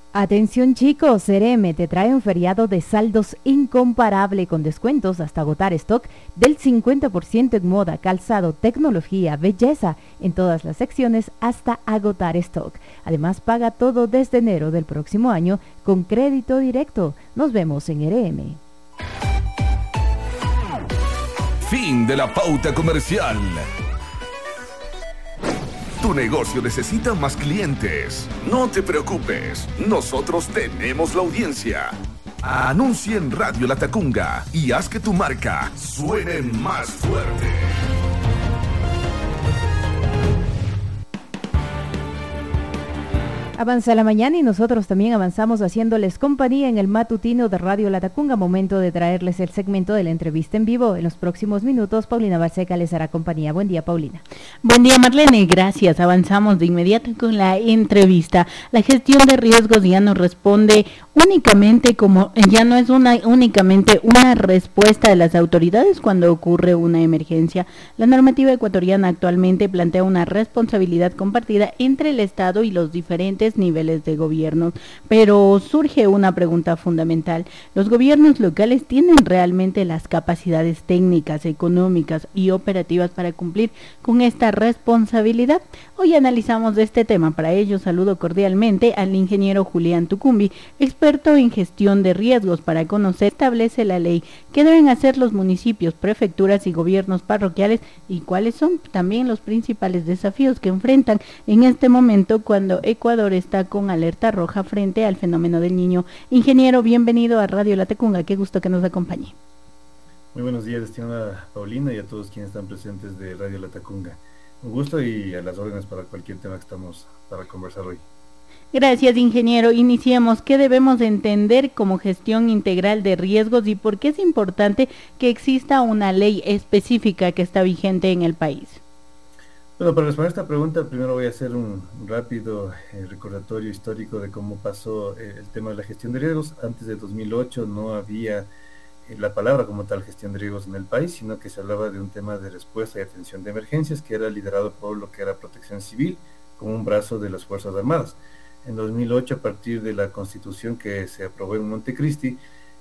Atención chicos, CRM te trae un feriado de saldos incomparable con descuentos hasta agotar stock del 50% en moda, calzado, tecnología, belleza, en todas las secciones hasta agotar stock. Además, paga todo desde enero del próximo año con crédito directo. Nos vemos en RM. Fin de la pauta comercial. Tu negocio necesita más clientes. No te preocupes, nosotros tenemos la audiencia. Anuncia en Radio La Tacunga y haz que tu marca suene más fuerte. Avanza la mañana y nosotros también avanzamos haciéndoles compañía en el matutino de Radio La Tacunga. Momento de traerles el segmento de la entrevista en vivo. En los próximos minutos, Paulina Barseca les hará compañía. Buen día, Paulina. Buen día, Marlene. Gracias. Avanzamos de inmediato con la entrevista. La gestión de riesgos ya no responde únicamente ya no es únicamente una respuesta de las autoridades cuando ocurre una emergencia. La normativa ecuatoriana actualmente plantea una responsabilidad compartida entre el Estado y los diferentes niveles de gobierno, pero surge una pregunta fundamental. ¿Los gobiernos locales tienen realmente las capacidades técnicas, económicas y operativas para cumplir con esta responsabilidad? Hoy analizamos este tema. Para ello saludo cordialmente al ingeniero Julián Tucumbi, experto en gestión de riesgos, para conocer establece la ley, qué deben hacer los municipios, prefecturas y gobiernos parroquiales y cuáles son también los principales desafíos que enfrentan en este momento cuando Ecuador está con alerta roja frente al fenómeno del Niño. Ingeniero, bienvenido a Radio La Tacunga, qué gusto que nos acompañe. Muy buenos días, estimada Paulina, y a todos quienes están presentes de Radio La Tacunga. Un gusto y a las órdenes para cualquier tema que estamos para conversar hoy. Gracias, ingeniero. Iniciemos. ¿Qué debemos entender como gestión integral de riesgos y por qué es importante que exista una ley específica que está vigente en el país? Bueno, para responder esta pregunta, primero voy a hacer un rápido recordatorio histórico de cómo pasó el tema de la gestión de riesgos. Antes de 2008 no había la palabra como tal gestión de riesgos en el país, sino que se hablaba de un tema de respuesta y atención de emergencias que era liderado por lo que era Protección Civil como un brazo de las Fuerzas Armadas. En 2008, a partir de la Constitución que se aprobó en Montecristi,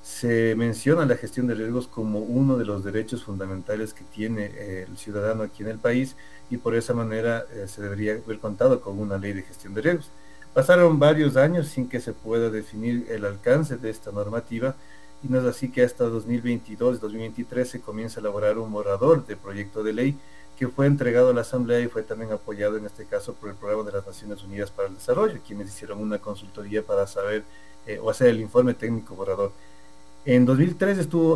se menciona la gestión de riesgos como uno de los derechos fundamentales que tiene el ciudadano aquí en el país, y por esa manera se debería haber contado con una ley de gestión de riesgos. Pasaron varios años sin que se pueda definir el alcance de esta normativa, y no es así que hasta 2022-2023 se comienza a elaborar un borrador de proyecto de ley que fue entregado a la Asamblea y fue también apoyado en este caso por el Programa de las Naciones Unidas para el Desarrollo, quienes hicieron una consultoría para saber o hacer el informe técnico borrador. En 2023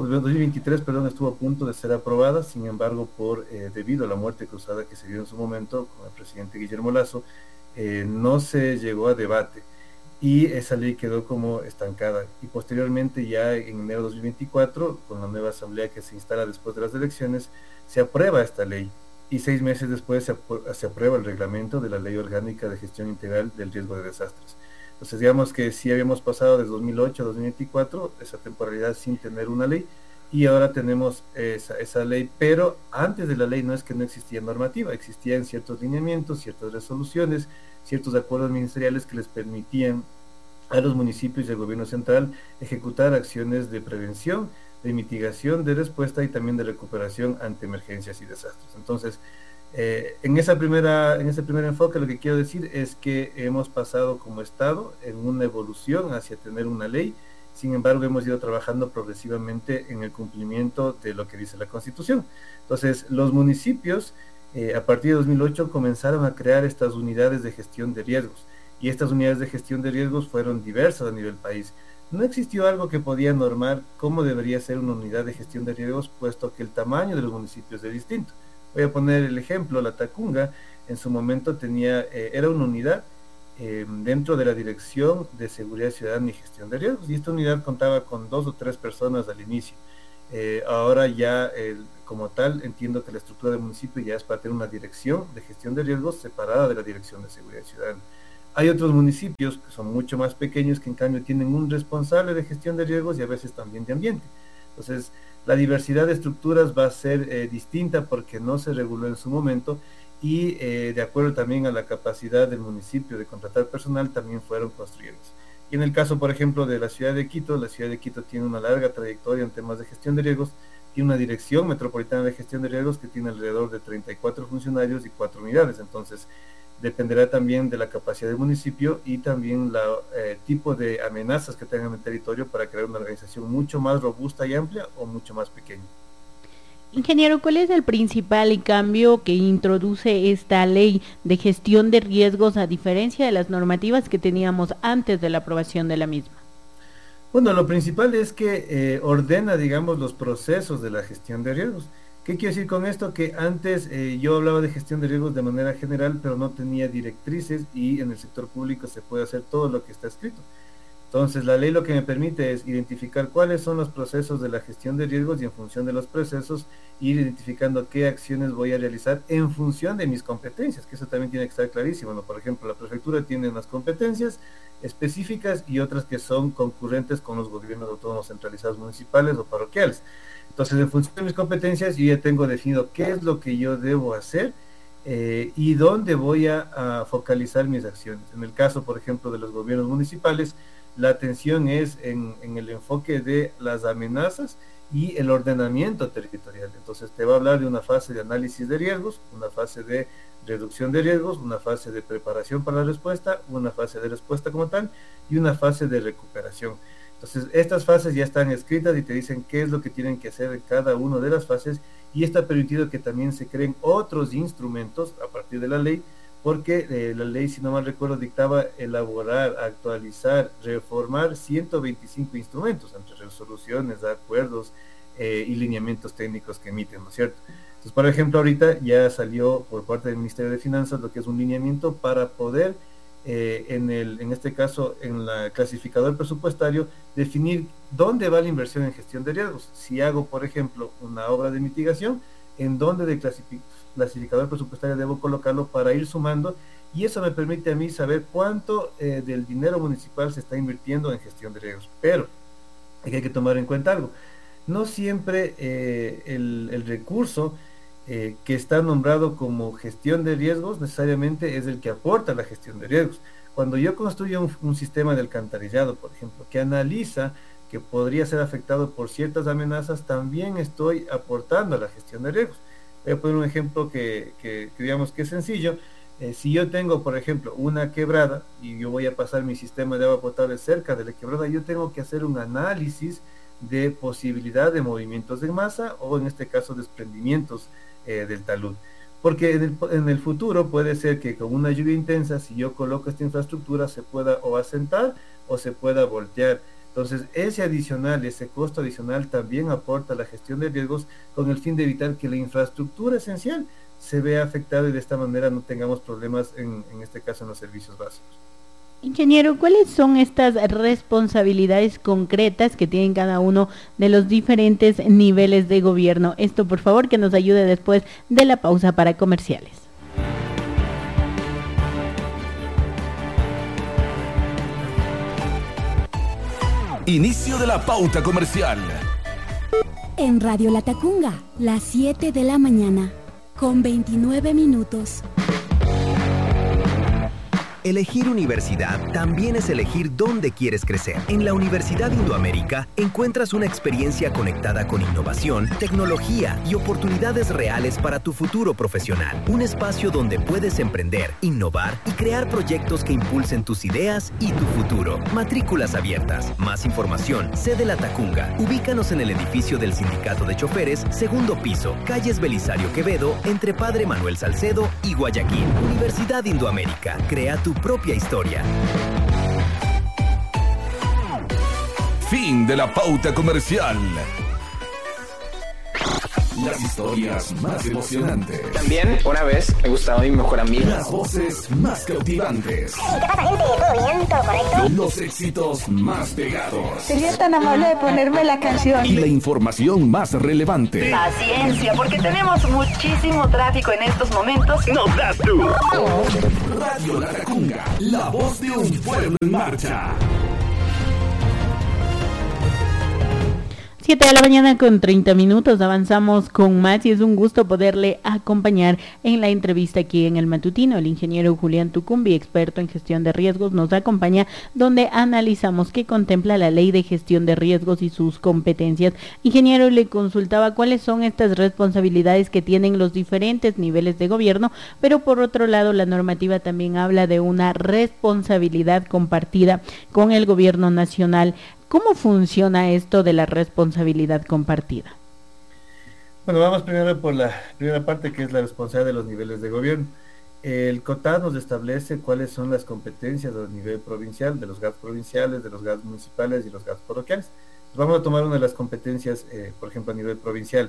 estuvo a punto de ser aprobada, sin embargo, debido a la muerte cruzada que se dio en su momento con el presidente Guillermo Lasso, no se llegó a debate y esa ley quedó como estancada. Y posteriormente, ya en enero de 2024, con la nueva asamblea que se instala después de las elecciones, se aprueba esta ley y 6 meses después se aprueba el reglamento de la Ley Orgánica de Gestión Integral del Riesgo de Desastres. Entonces, digamos que sí habíamos pasado desde 2008 a 2024 esa temporalidad sin tener una ley, y ahora tenemos esa ley, pero antes de la ley no es que no existía normativa, existían ciertos lineamientos, ciertas resoluciones, ciertos acuerdos ministeriales que les permitían a los municipios y al gobierno central ejecutar acciones de prevención, de mitigación, de respuesta y también de recuperación ante emergencias y desastres. Entonces, en ese primer enfoque, lo que quiero decir es que hemos pasado como Estado en una evolución hacia tener una ley. Sin embargo, hemos ido trabajando progresivamente en el cumplimiento de lo que dice la Constitución. Entonces, los municipios, a partir de 2008, comenzaron a crear estas unidades de gestión de riesgos, y estas unidades de gestión de riesgos fueron diversas a nivel país. No existió algo que podía normar cómo debería ser una unidad de gestión de riesgos, puesto que el tamaño de los municipios es distinto. Voy a poner el ejemplo: La Tacunga en su momento era una unidad dentro de la Dirección de Seguridad Ciudadana y Gestión de Riesgos, y esta unidad contaba con 2 o 3 personas al inicio. Ahora ya como tal entiendo que la estructura del municipio ya es para tener una dirección de gestión de riesgos separada de la Dirección de Seguridad Ciudadana. Hay otros municipios que son mucho más pequeños que en cambio tienen un responsable de gestión de riesgos y a veces también de ambiente. Entonces, la diversidad de estructuras va a ser distinta porque no se reguló en su momento, y de acuerdo también a la capacidad del municipio de contratar personal también fueron construidos. Y en el caso, por ejemplo, de la ciudad de Quito tiene una larga trayectoria en temas de gestión de riesgos, tiene una dirección metropolitana de gestión de riesgos que tiene alrededor de 34 funcionarios y 4 unidades. Entonces, dependerá también de la capacidad del municipio y también el tipo de amenazas que tengan en el territorio para crear una organización mucho más robusta y amplia o mucho más pequeña. Ingeniero, ¿cuál es el principal cambio que introduce esta ley de gestión de riesgos a diferencia de las normativas que teníamos antes de la aprobación de la misma? Bueno, lo principal es que ordena, digamos, los procesos de la gestión de riesgos. ¿Qué quiero decir con esto? Que antes yo hablaba de gestión de riesgos de manera general, pero no tenía directrices, y en el sector público se puede hacer todo lo que está escrito. Entonces, la ley lo que me permite es identificar cuáles son los procesos de la gestión de riesgos y en función de los procesos ir identificando qué acciones voy a realizar en función de mis competencias, que eso también tiene que estar clarísimo, ¿no? Por ejemplo, la prefectura tiene unas competencias específicas y otras que son concurrentes con los gobiernos autónomos centralizados municipales o parroquiales. Entonces, en función de mis competencias, yo ya tengo definido qué es lo que yo debo hacer y dónde voy a focalizar mis acciones. En el caso, por ejemplo, de los gobiernos municipales, la atención es en el enfoque de las amenazas y el ordenamiento territorial. Entonces te va a hablar de una fase de análisis de riesgos, una fase de reducción de riesgos, una fase de preparación para la respuesta, una fase de respuesta como tal y una fase de recuperación. Entonces estas fases ya están escritas y te dicen qué es lo que tienen que hacer en cada una de las fases, y está permitido que también se creen otros instrumentos a partir de la ley, porque la ley, si no mal recuerdo, dictaba elaborar, actualizar, reformar 125 instrumentos, entre resoluciones, acuerdos y lineamientos técnicos que emiten, ¿no es cierto? Entonces, por ejemplo, ahorita ya salió por parte del Ministerio de Finanzas lo que es un lineamiento para poder, en este caso, en el clasificador presupuestario, definir dónde va la inversión en gestión de riesgos. Si hago, por ejemplo, una obra de mitigación, en dónde de clasificador presupuestario debo colocarlo para ir sumando, y eso me permite a mí saber cuánto del dinero municipal se está invirtiendo en gestión de riesgos. Pero hay que tomar en cuenta algo: no siempre el recurso que está nombrado como gestión de riesgos necesariamente es el que aporta la gestión de riesgos. Cuando yo construyo un sistema de alcantarillado, por ejemplo, que analiza que podría ser afectado por ciertas amenazas, también estoy aportando a la gestión de riesgos. Voy a poner un ejemplo que digamos que es sencillo. Si yo tengo, por ejemplo, una quebrada y yo voy a pasar mi sistema de agua potable cerca de la quebrada, yo tengo que hacer un análisis de posibilidad de movimientos de masa o, en este caso, desprendimientos del talud. Porque en el futuro puede ser que con una lluvia intensa, si yo coloco esta infraestructura, se pueda o asentar o se pueda voltear. Entonces, ese costo adicional también aporta a la gestión de riesgos, con el fin de evitar que la infraestructura esencial se vea afectada y de esta manera no tengamos problemas, en este caso, en los servicios básicos. Ingeniero, ¿cuáles son estas responsabilidades concretas que tienen cada uno de los diferentes niveles de gobierno? Esto, por favor, que nos ayude después de la pausa para comerciales. Inicio de la pauta comercial. En Radio Latacunga, las 7 de la mañana, con 29 minutos. Elegir universidad también es elegir dónde quieres crecer. En la Universidad Indoamérica encuentras una experiencia conectada con innovación, tecnología y oportunidades reales para tu futuro profesional. Un espacio donde puedes emprender, innovar y crear proyectos que impulsen tus ideas y tu futuro. Matrículas abiertas. Más información, sede Latacunga. Ubícanos en el edificio del Sindicato de Choferes, segundo piso, calles Belisario Quevedo, entre Padre Manuel Salcedo y Guayaquil. Universidad Indoamérica. Crea tu propia historia. Fin de la pauta comercial. Las historias más emocionantes. También, una vez, me gustaba mi mejor amigo. Las voces más cautivantes. ¿Qué pasa, gente? ¿Todo bien? ¿Todo correcto? Los éxitos más pegados. Sería tan amable de ponerme la canción. Y la información más relevante. Paciencia, porque tenemos muchísimo tráfico en estos momentos. ¡Nos das tú! Radio Latacunga, la voz de un pueblo en marcha. 7 de la mañana con 30 minutos, avanzamos con más y es un gusto poderle acompañar en la entrevista aquí en el matutino. El ingeniero Julián Tucumbi, experto en gestión de riesgos, nos acompaña donde analizamos qué contempla la ley de gestión de riesgos y sus competencias. Ingeniero, le consultaba cuáles son estas responsabilidades que tienen los diferentes niveles de gobierno, pero por otro lado la normativa también habla de una responsabilidad compartida con el gobierno nacional. ¿Cómo funciona esto de la responsabilidad compartida? Bueno, vamos primero por la primera parte, que es la responsabilidad de los niveles de gobierno. El COTAD nos establece cuáles son las competencias del nivel provincial, de los GATS provinciales, de los GATS municipales y los GATS parroquiales. Vamos a tomar una de las competencias, por ejemplo, a nivel provincial.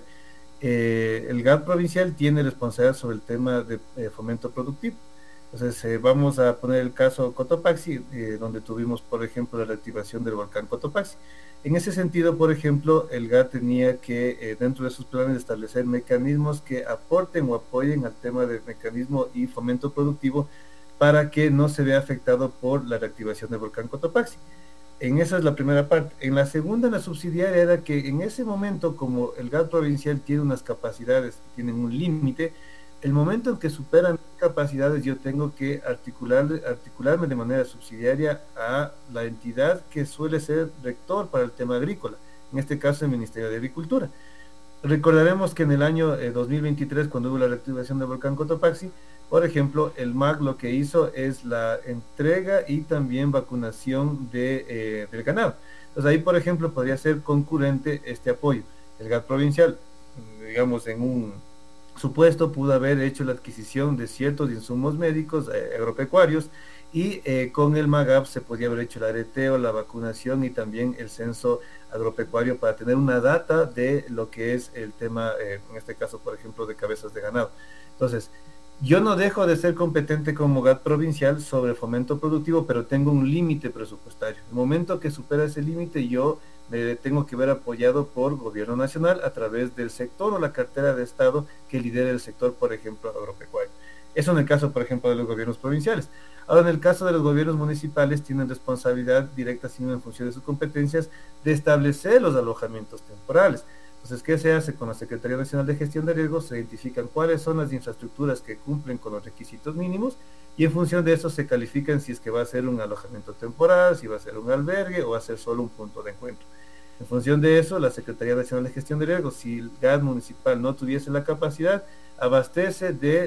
El GAT provincial tiene responsabilidad sobre el tema de fomento productivo. Entonces, vamos a poner el caso Cotopaxi, donde tuvimos, por ejemplo, la reactivación del volcán Cotopaxi. En ese sentido, por ejemplo, el GAT tenía que, dentro de sus planes, establecer mecanismos que aporten o apoyen al tema de mecanismo y fomento productivo para que no se vea afectado por la reactivación del volcán Cotopaxi. En esa es la primera parte. En la segunda, en la subsidiaria, era que en ese momento, como el GAT provincial tiene unas capacidades que tienen un límite, el momento en que superan capacidades, yo tengo que articularme de manera subsidiaria a la entidad que suele ser rector para el tema agrícola, en este caso el Ministerio de Agricultura. Recordaremos que en el año 2023, cuando hubo la reactivación del volcán Cotopaxi, por ejemplo, el MAG lo que hizo es la entrega y también vacunación del ganado. Entonces ahí, por ejemplo, podría ser concurrente este apoyo. El GAT provincial, digamos, en un supuesto, pudo haber hecho la adquisición de ciertos insumos médicos agropecuarios y con el MAGAP se podía haber hecho el areteo, la vacunación y también el censo agropecuario para tener una data de lo que es el tema, en este caso, por ejemplo, de cabezas de ganado. Entonces, yo no dejo de ser competente como GAT provincial sobre fomento productivo, pero tengo un límite presupuestario. El momento que supera ese límite, yo me tengo que ver apoyado por gobierno nacional a través del sector o la cartera de Estado que lidera el sector, por ejemplo, agropecuario. Eso en el caso, por ejemplo, de los gobiernos provinciales. Ahora, en el caso de los gobiernos municipales, tienen responsabilidad directa, sino en función de sus competencias, de establecer los alojamientos temporales. Entonces, ¿qué se hace con la Secretaría Nacional de Gestión de Riesgos? Se identifican cuáles son las infraestructuras que cumplen con los requisitos mínimos y en función de eso se califican si es que va a ser un alojamiento temporal, si va a ser un albergue o va a ser solo un punto de encuentro. En función de eso, la Secretaría Nacional de Gestión de Riesgos, si el GAT municipal no tuviese la capacidad, abastece de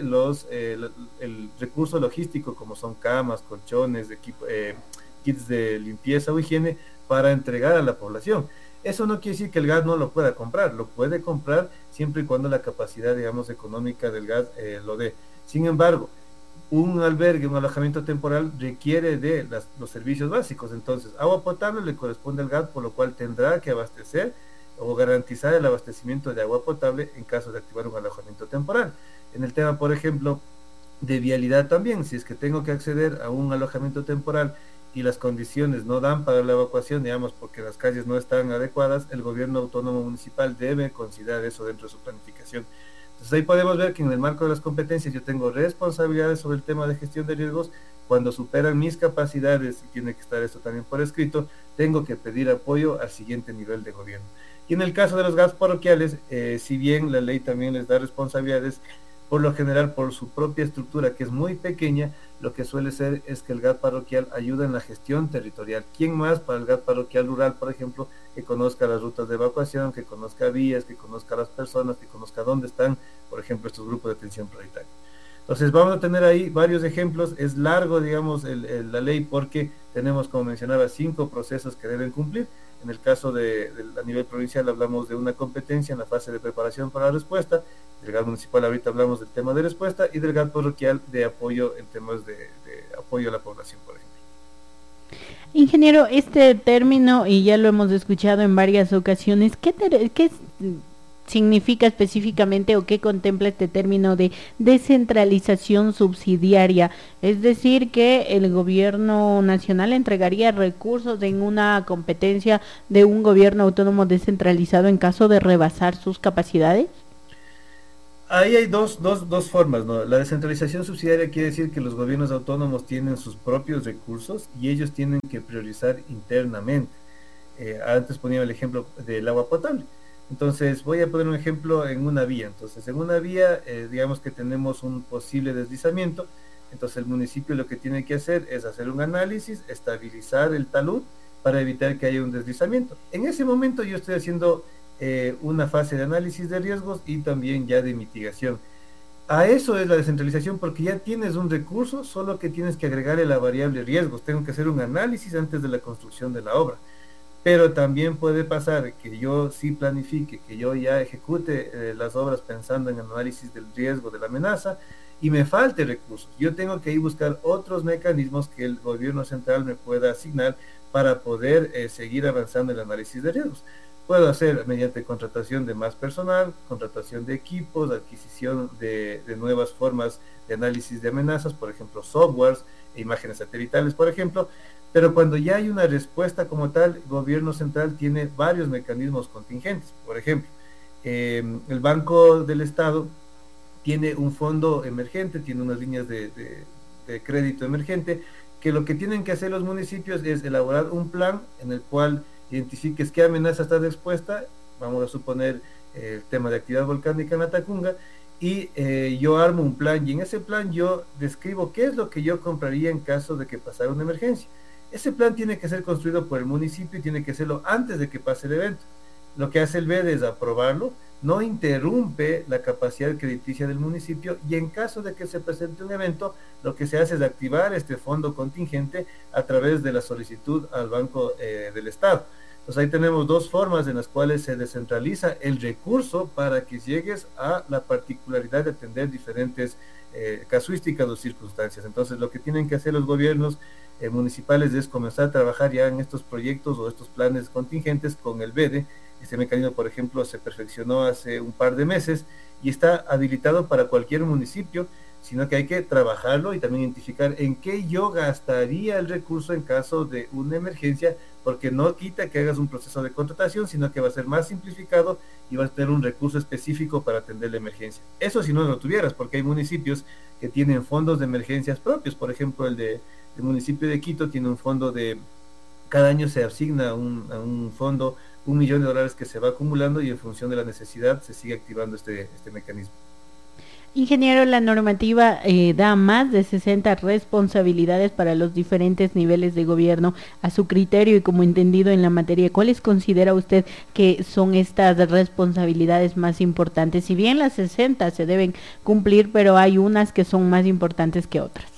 el recurso logístico, como son camas, colchones, kits de limpieza o higiene, para entregar a la población. Eso no quiere decir que el GAT no lo pueda comprar, lo puede comprar siempre y cuando la capacidad, digamos, económica del GAT lo dé. Sin embargo, un albergue, un alojamiento temporal requiere de los servicios básicos. Entonces, agua potable le corresponde al GAT, por lo cual tendrá que abastecer o garantizar el abastecimiento de agua potable en caso de activar un alojamiento temporal. En el tema, por ejemplo, de vialidad también, si es que tengo que acceder a un alojamiento temporal y las condiciones no dan para la evacuación, digamos, porque las calles no están adecuadas, el gobierno autónomo municipal debe considerar eso dentro de su planificación. Entonces ahí podemos ver que en el marco de las competencias yo tengo responsabilidades sobre el tema de gestión de riesgos. Cuando superan mis capacidades, y tiene que estar esto también por escrito, tengo que pedir apoyo al siguiente nivel de gobierno. Y en el caso de los GATS parroquiales, si bien la ley también les da responsabilidades, por lo general por su propia estructura, que es muy pequeña, lo que suele ser es que el GAT parroquial ayuda en la gestión territorial. ¿Quién más para el GAT parroquial rural, por ejemplo, que conozca las rutas de evacuación, que conozca vías, que conozca a las personas, que conozca dónde están, por ejemplo, estos grupos de atención prioritaria? Entonces vamos a tener ahí varios ejemplos. Es largo, digamos, la ley, porque tenemos, como mencionaba, 5 procesos que deben cumplir. En el caso a nivel provincial hablamos de una competencia en la fase de preparación para la respuesta. Del GAT municipal ahorita hablamos del tema de respuesta, y del GAT parroquial de apoyo en temas de apoyo a la población, por ejemplo. Ingeniero, este término, y ya lo hemos escuchado en varias ocasiones, ¿qué significa específicamente o qué contempla este término de descentralización subsidiaria? Es decir, que el gobierno nacional entregaría recursos en una competencia de un gobierno autónomo descentralizado en caso de rebasar sus capacidades. Ahí hay dos formas, ¿no? La descentralización subsidiaria quiere decir que los gobiernos autónomos tienen sus propios recursos y ellos tienen que priorizar internamente. Antes ponía el ejemplo del agua potable. Entonces voy a poner un ejemplo en una vía. Entonces en una vía, digamos que tenemos un posible deslizamiento. Entonces el municipio lo que tiene que hacer es hacer un análisis, estabilizar el talud para evitar que haya un deslizamiento. En ese momento yo estoy haciendo una fase de análisis de riesgos y también ya de mitigación. A eso es la descentralización, porque ya tienes un recurso, solo que tienes que agregarle la variable riesgos. Tengo que hacer un análisis antes de la construcción de la obra. Pero también puede pasar que yo sí planifique, que yo ya ejecute las obras pensando en el análisis del riesgo, de la amenaza, y me falte recursos. Yo tengo que ir a buscar otros mecanismos que el gobierno central me pueda asignar para poder seguir avanzando en el análisis de riesgos. Puedo hacer mediante contratación de más personal, contratación de equipos, adquisición de nuevas formas de análisis de amenazas, por ejemplo, softwares e imágenes satelitales, por ejemplo. Pero cuando ya hay una respuesta como tal, el gobierno central tiene varios mecanismos contingentes. Por ejemplo, el Banco del Estado tiene un fondo emergente, tiene unas líneas de crédito emergente, que lo que tienen que hacer los municipios es elaborar un plan en el cual identifiques qué amenaza estás expuesta. Vamos a suponer el tema de actividad volcánica en Latacunga, y yo armo un plan, y en ese plan yo describo qué es lo que yo compraría en caso de que pasara una emergencia. Ese plan tiene que ser construido por el municipio y tiene que hacerlo antes de que pase el evento. Lo que hace el BED es aprobarlo, no interrumpe la capacidad crediticia del municipio, y en caso de que se presente un evento, lo que se hace es activar este fondo contingente a través de la solicitud al Banco del Estado. Entonces ahí tenemos dos formas en las cuales se descentraliza el recurso para que llegues a la particularidad de atender diferentes casuísticas o circunstancias. Entonces lo que tienen que hacer los gobiernos municipales es comenzar a trabajar ya en estos proyectos o estos planes contingentes con el BEDE. Este mecanismo, por ejemplo, se perfeccionó hace un par de meses y está habilitado para cualquier municipio, sino que hay que trabajarlo y también identificar en qué yo gastaría el recurso en caso de una emergencia, porque no quita que hagas un proceso de contratación, sino que va a ser más simplificado y vas a tener un recurso específico para atender la emergencia. Eso si no lo tuvieras, porque hay municipios que tienen fondos de emergencias propios. Por ejemplo, el municipio de Quito tiene un fondo cada año se asigna a un fondo $1 millón que se va acumulando, y en función de la necesidad se sigue activando este mecanismo. Ingeniero, la normativa da más de 60 responsabilidades para los diferentes niveles de gobierno a su criterio y como entendido en la materia. ¿Cuáles considera usted que son estas responsabilidades más importantes? Si bien las 60 se deben cumplir, pero hay unas que son más importantes que otras.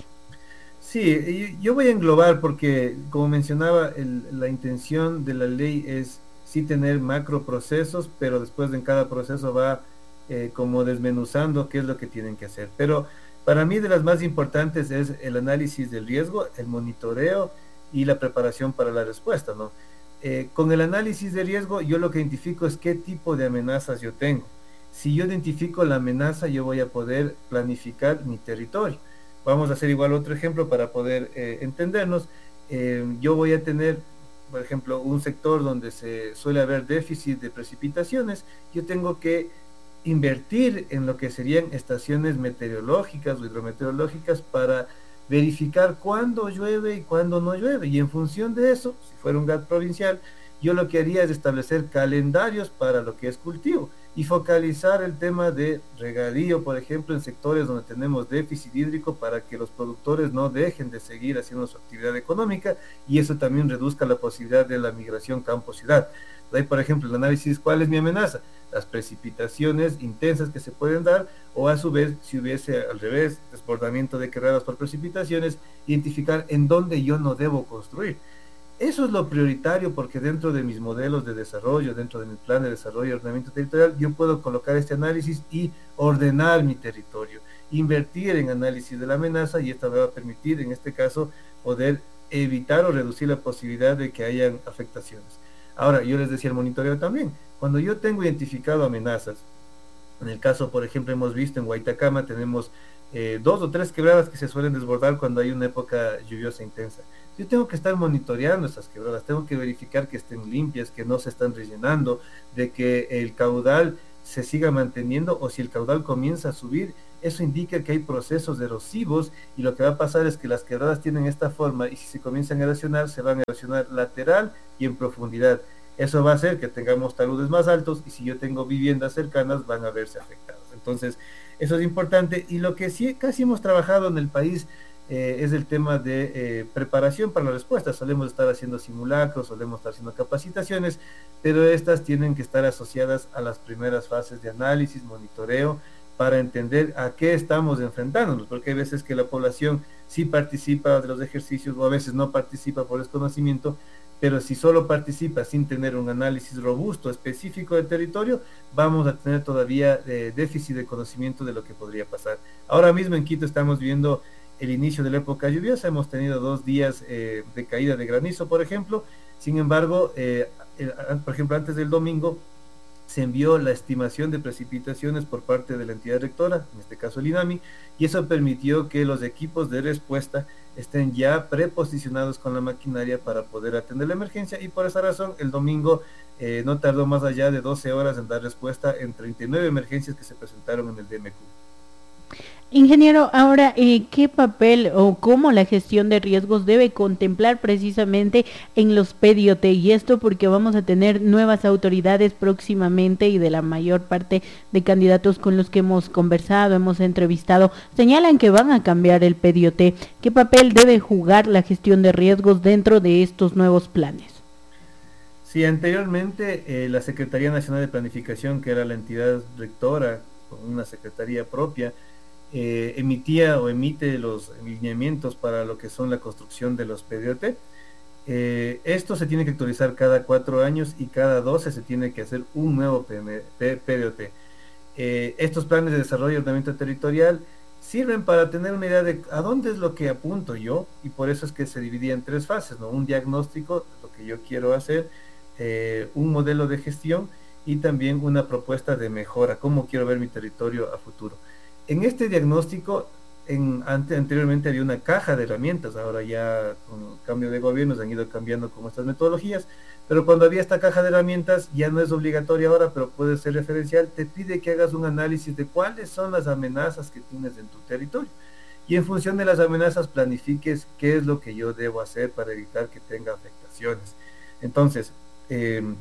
Sí, yo voy a englobar porque, como mencionaba, la intención de la ley es sí tener macro procesos, pero después en cada proceso va como desmenuzando qué es lo que tienen que hacer. Pero para mí de las más importantes es el análisis del riesgo, el monitoreo y la preparación para la respuesta, ¿no? Con el análisis de riesgo yo lo que identifico es qué tipo de amenazas yo tengo. Si yo identifico la amenaza, yo voy a poder planificar mi territorio. Vamos a hacer igual otro ejemplo para poder entendernos. Yo voy a tener, por ejemplo, un sector donde se suele haber déficit de precipitaciones. Yo tengo que invertir en lo que serían estaciones meteorológicas o hidrometeorológicas para verificar cuándo llueve y cuándo no llueve, y en función de eso, si fuera un GAT provincial, yo lo que haría es establecer calendarios para lo que es cultivo y focalizar el tema de regadío, por ejemplo, en sectores donde tenemos déficit hídrico, para que los productores no dejen de seguir haciendo su actividad económica, y eso también reduzca la posibilidad de la migración campo-ciudad. Ahí, por ejemplo, el análisis, ¿cuál es mi amenaza? Las precipitaciones intensas que se pueden dar, o a su vez, si hubiese al revés, desbordamiento de quebradas por precipitaciones, identificar en dónde yo no debo construir. Eso es lo prioritario, porque dentro de mis modelos de desarrollo, dentro de mi plan de desarrollo y ordenamiento territorial, yo puedo colocar este análisis y ordenar mi territorio, invertir en análisis de la amenaza, y esto me va a permitir, en este caso, poder evitar o reducir la posibilidad de que hayan afectaciones. Ahora, yo les decía el monitoreo también. Cuando yo tengo identificado amenazas, en el caso, por ejemplo, hemos visto en Guaitacama, tenemos 2 o 3 quebradas que se suelen desbordar cuando hay una época lluviosa intensa. Yo tengo que estar monitoreando esas quebradas, tengo que verificar que estén limpias, que no se están rellenando, de que el caudal se siga manteniendo, o si el caudal comienza a subir, eso indica que hay procesos erosivos, y lo que va a pasar es que las quebradas tienen esta forma, y si se comienzan a erosionar, se van a erosionar lateral y en profundidad. eso va a hacer que tengamos taludes más altos, y si yo tengo viviendas cercanas van a verse afectadas. Entonces, eso es importante. Y lo que sí casi hemos trabajado en el país es el tema de preparación para la respuesta. Solemos estar haciendo simulacros, solemos estar haciendo capacitaciones, pero estas tienen que estar asociadas a las primeras fases de análisis, monitoreo, para entender a qué estamos enfrentándonos, porque hay veces que la población sí participa de los ejercicios o a veces no participa por desconocimiento, pero si solo participa sin tener un análisis robusto, específico del territorio, vamos a tener todavía déficit de conocimiento de lo que podría pasar. Ahora mismo en Quito estamos viendo el inicio de la época lluviosa, hemos tenido 2 días de caída de granizo, por ejemplo. Sin embargo, por ejemplo, antes del domingo se envió la estimación de precipitaciones por parte de la entidad rectora, en este caso el INAMI, y eso permitió que los equipos de respuesta estén ya preposicionados con la maquinaria para poder atender la emergencia, y por esa razón el domingo no tardó más allá de 12 horas en dar respuesta en 39 emergencias que se presentaron en el DMQ. Ingeniero, ahora, ¿qué papel o cómo la gestión de riesgos debe contemplar precisamente en los PDOT? Y esto porque vamos a tener nuevas autoridades próximamente, y de la mayor parte de candidatos con los que hemos conversado, hemos entrevistado, señalan que van a cambiar el PDOT. ¿Qué papel debe jugar la gestión de riesgos dentro de estos nuevos planes? Sí, anteriormente la Secretaría Nacional de Planificación, que era la entidad rectora con una secretaría propia, emitía o emite los lineamientos para lo que son la construcción de los PDOT. Esto se tiene que actualizar cada 4 años y cada 12 se tiene que hacer un nuevo PDOT. Estos planes de desarrollo y ordenamiento territorial sirven para tener una idea de a dónde es lo que apunto yo, y por eso es que se dividía en 3 fases, ¿no? Un diagnóstico, lo que yo quiero hacer, un modelo de gestión y también una propuesta de mejora, cómo quiero ver mi territorio a futuro. En este diagnóstico, anteriormente había una caja de herramientas, ahora ya con el cambio de gobierno se han ido cambiando con estas metodologías, pero cuando había esta caja de herramientas, ya no es obligatoria ahora, pero puede ser referencial, te pide que hagas un análisis de cuáles son las amenazas que tienes en tu territorio, y en función de las amenazas planifiques qué es lo que yo debo hacer para evitar que tenga afectaciones. Entonces, en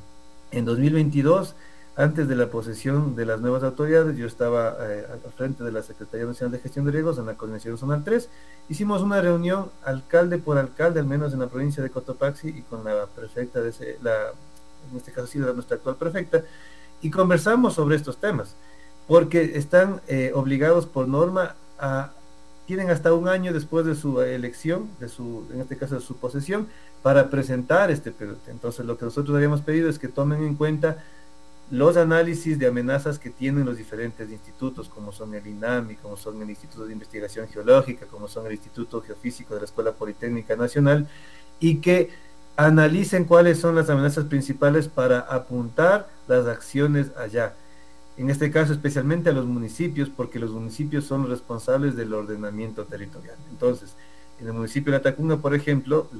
2022, antes de la posesión de las nuevas autoridades, yo estaba al frente de la Secretaría Nacional de Gestión de Riesgos en la Coordinación Zonal 3. Hicimos una reunión alcalde por alcalde, al menos en la provincia de Cotopaxi, y con la prefecta en este caso sí, nuestra actual prefecta, y conversamos sobre estos temas, porque están obligados por norma tienen hasta un año después de su elección, en este caso de su posesión, para presentar este PDOT. Entonces, lo que nosotros habíamos pedido es que tomen en cuenta los análisis de amenazas que tienen los diferentes institutos, como son el INAMI, como son el Instituto de Investigación Geológica, como son el Instituto Geofísico de la Escuela Politécnica Nacional, y que analicen cuáles son las amenazas principales para apuntar las acciones allá. En este caso, especialmente a los municipios, porque los municipios son los responsables del ordenamiento territorial. Entonces, en el municipio de Latacunga, por ejemplo,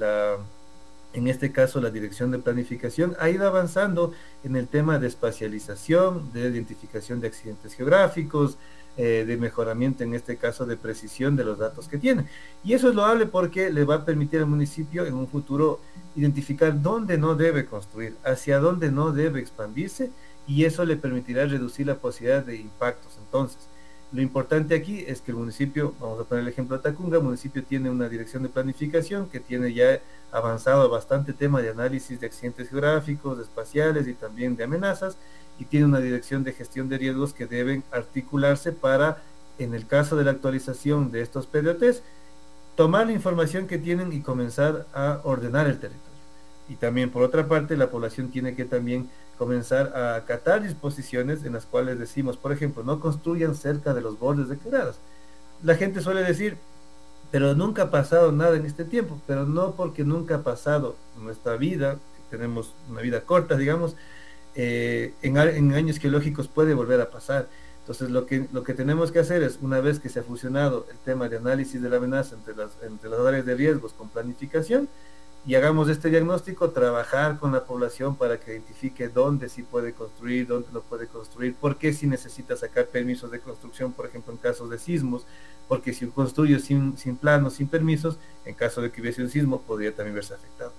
en este caso la Dirección de Planificación ha ido avanzando en el tema de espacialización, de identificación de accidentes geográficos, de mejoramiento, en este caso de precisión de los datos que tiene. Y eso es loable porque le va a permitir al municipio en un futuro identificar dónde no debe construir, hacia dónde no debe expandirse, y eso le permitirá reducir la posibilidad de impactos. Entonces, lo importante aquí es que el municipio, vamos a poner el ejemplo de Tacunga, el municipio tiene una dirección de planificación que tiene ya avanzado bastante tema de análisis de accidentes geográficos, espaciales y también de amenazas, y tiene una dirección de gestión de riesgos que deben articularse para, en el caso de la actualización de estos PDOTs, tomar la información que tienen y comenzar a ordenar el territorio. Y también, por otra parte, la población tiene que también comenzar a acatar disposiciones en las cuales decimos, por ejemplo, no construyan cerca de los bordes de quebradas. La gente suele decir, pero nunca ha pasado nada en este tiempo, pero no porque nunca ha pasado en nuestra vida, que tenemos una vida corta, digamos, en años geológicos puede volver a pasar. Entonces, lo que tenemos que hacer es, una vez que se ha fusionado el tema de análisis de la amenaza entre las áreas de riesgos con planificación, y hagamos este diagnóstico, trabajar con la población para que identifique dónde sí puede construir, dónde no puede construir, por qué sí necesita sacar permisos de construcción, por ejemplo, en casos de sismos, porque si construye sin planos, sin permisos, en caso de que hubiese un sismo, podría también verse afectado.